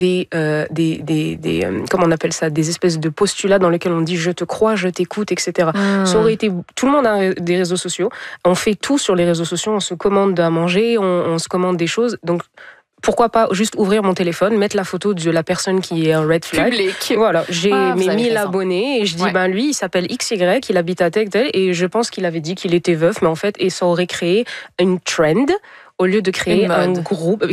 comment on appelle ça, des espèces de postulats dans lesquels on dit je te crois, je t'écoute, etc. Ça aurait été, tout le monde a des réseaux sociaux, on fait tout sur les réseaux sociaux, on se commande à manger, on se commande des choses, donc pourquoi pas juste ouvrir mon téléphone, mettre la photo de la personne qui est un red flag. Public. Voilà, j'ai mes 1000 raison. abonnés et je dis, lui, il s'appelle XY, il habite à tel, et je pense qu'il avait dit qu'il était veuf, mais en fait, et ça aurait créé une trend au lieu de créer un groupe,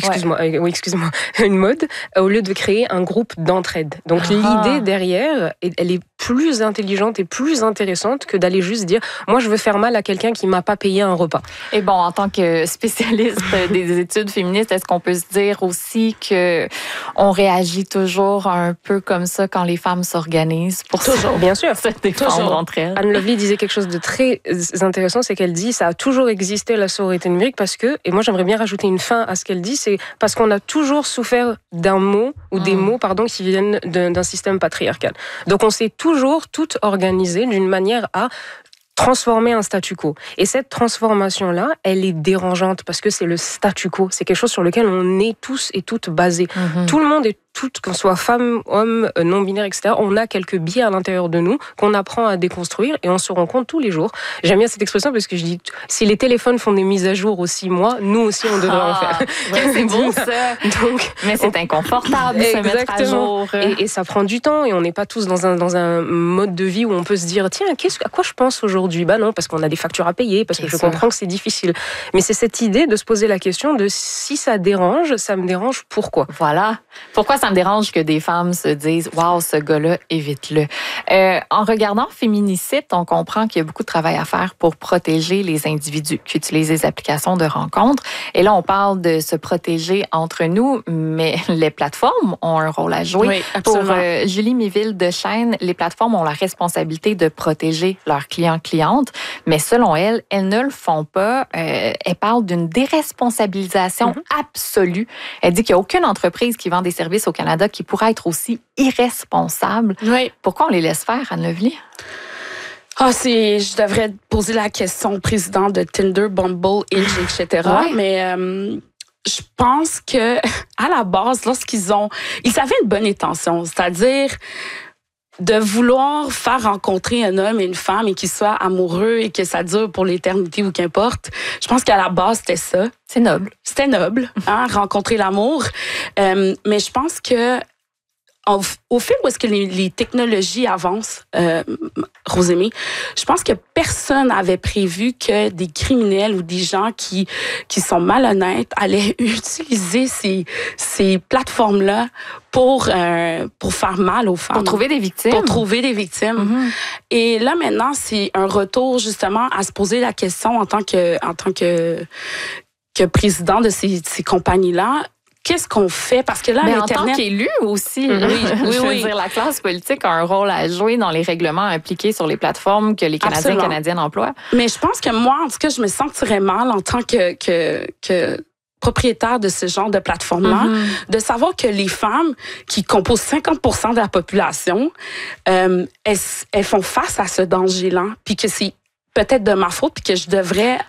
une mode, au lieu de créer un groupe d'entraide. Donc l'idée derrière, elle est plus intelligente et plus intéressante que d'aller juste dire moi je veux faire mal à quelqu'un qui m'a pas payé un repas. Et bon, en tant que spécialiste des études féministes, est-ce qu'on peut se dire aussi que on réagit toujours un peu comme ça quand les femmes s'organisent pour bien sûr se défendre entre elles? Anne Lovely disait quelque chose de très intéressant, c'est qu'elle dit ça a toujours existé la sororité numérique parce que, et moi j'aimerais bien rajouter une fin à ce qu'elle dit, c'est parce qu'on a toujours souffert d'un mot ou des mots qui viennent d'un système patriarcal. Donc on s'est toujours toutes organisées d'une manière à transformer un statu quo. Et cette transformation-là, elle est dérangeante parce que c'est le statu quo. C'est quelque chose sur lequel on est tous et toutes basés. Tout le monde est toutes, qu'on soit femme, homme, non-binaire, etc., on a quelques biais à l'intérieur de nous qu'on apprend à déconstruire et on se rend compte tous les jours. J'aime bien cette expression parce que je dis, si les téléphones font des mises à jour aux 6 mois, nous aussi on devrait en faire. Ouais, c'est beau ça. Donc, mais c'est inconfortable de se mettre à jour. Et ça prend du temps et on n'est pas tous dans un mode de vie où on peut se dire, tiens, à quoi je pense aujourd'hui ? Bah non, parce qu'on a des factures à payer, parce que je comprends que c'est difficile. Mais c'est cette idée de se poser la question de si ça dérange, ça me dérange, pourquoi ? Voilà. Pourquoi ça me dérange que des femmes se disent « Wow, ce gars-là, évite-le ». En regardant Féminicide, on comprend qu'il y a beaucoup de travail à faire pour protéger les individus qui utilisent les applications de rencontres. Et là, on parle de se protéger entre nous, mais les plateformes ont un rôle à jouer. Oui, absolument. Pour Julie Méville-Dechaine, les plateformes ont la responsabilité de protéger leurs clients-clientes, mais selon elle, elles ne le font pas. Elle parle d'une déresponsabilisation absolue. Elle dit qu'il n'y a aucune entreprise qui vend des services au Canada qui pourrait être aussi irresponsable. Oui. Pourquoi on les laisse faire, Anne Lovely? Je devrais poser la question au président de Tinder, Bumble, Hinge, etc. Ouais. Mais je pense que à la base, ils avaient une bonne intention, c'est-à-dire de vouloir faire rencontrer un homme et une femme et qu'ils soient amoureux et que ça dure pour l'éternité ou qu'importe. Je pense qu'à la base, c'était ça. C'est noble. C'était noble, rencontrer l'amour. Mais je pense que au fil où est-ce que les technologies avancent, Rosémie, je pense que personne n'avait prévu que des criminels ou des gens qui sont malhonnêtes allaient utiliser ces plateformes-là pour faire mal aux femmes. Pour trouver des victimes. Pour trouver des victimes. Et là, maintenant, c'est un retour, justement, à se poser la question en tant que président de ces compagnies-là. Qu'est-ce qu'on fait? Parce que là, mais Internet... en tant qu'élu aussi, je veux dire, la classe politique a un rôle à jouer dans les règlements appliqués sur les plateformes que les Canadiens et Canadiennes emploient. Mais je pense que moi, en tout cas, je me sentirais mal en tant que propriétaire de ce genre de plateforme-là, de savoir que les femmes qui composent 50% de la population, elles font face à ce danger-là, puis que c'est peut-être de ma faute, puis que je devrais,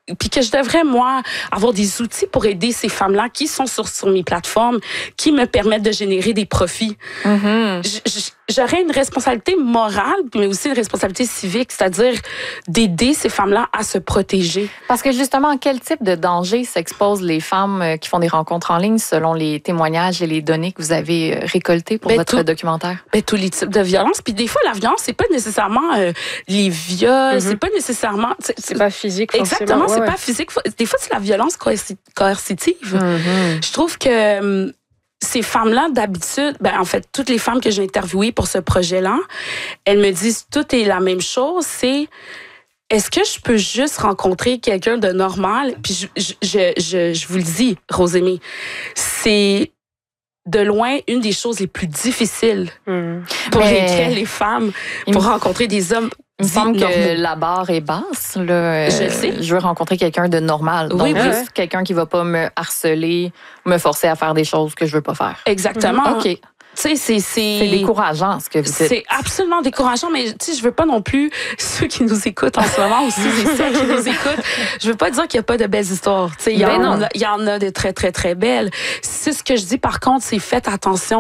moi, avoir des outils pour aider ces femmes-là qui sont sur mes plateformes, qui me permettent de générer des profits. J'aurais une responsabilité morale, mais aussi une responsabilité civique, c'est-à-dire d'aider ces femmes-là à se protéger. Parce que justement, quel type de danger s'exposent les femmes qui font des rencontres en ligne selon les témoignages et les données que vous avez récoltées pour votre documentaire? Tous les types de violences. Puis des fois, la violence, c'est pas nécessairement les viols, c'est pas nécessairement... C'est pas physique, forcément. Exactement, c'est pas physique. Des fois, c'est la violence coercitive. Je trouve que... ces femmes-là, d'habitude, en fait, toutes les femmes que j'ai interviewées pour ce projet-là, elles me disent toutes la même chose, c'est est-ce que je peux juste rencontrer quelqu'un de normal? Puis je vous le dis, Rosémie, c'est de loin une des choses les plus difficiles pour lesquelles les femmes, pour rencontrer des hommes. Il me semble que la barre est basse. Là. Je sais. Je veux rencontrer quelqu'un de normal. Donc, juste quelqu'un qui ne va pas me harceler, me forcer à faire des choses que je ne veux pas faire. Exactement. OK. C'est décourageant, ce que vous dites. C'est absolument décourageant, mais je veux pas non plus, ceux qui nous écoutent en ce moment, aussi celles qui nous écoutent, je veux pas dire qu'il y a pas de belles histoires. Il y en a de très, très, très belles. C'est ce que je dis, par contre, c'est faites attention